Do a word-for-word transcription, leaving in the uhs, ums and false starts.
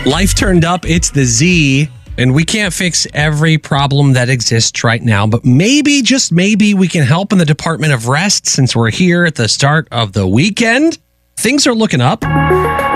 Life turned up. It's the Z, and we can't fix every problem that exists right now, but maybe, just maybe, we can help in the Department of Rest since we're here at the start of the weekend. Things are looking up.